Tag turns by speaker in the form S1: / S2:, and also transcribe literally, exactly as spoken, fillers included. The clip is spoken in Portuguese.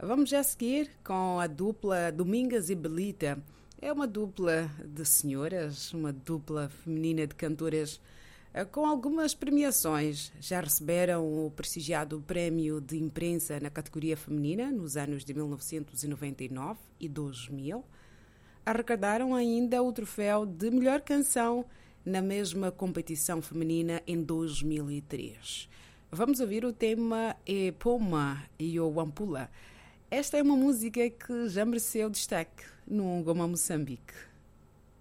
S1: Vamos já seguir com a dupla Domingas e Belita. É uma dupla de senhoras, uma dupla feminina de cantoras com algumas premiações. Já receberam o prestigiado Prémio de Imprensa na categoria feminina nos anos de mil novecentos e noventa e nove e dois mil. Arrecadaram ainda o troféu de melhor canção na mesma competição feminina em dois mil e três. Vamos ouvir o tema E Poma e o Ampula. Esta é uma música que já mereceu destaque no Ngoma Moçambique.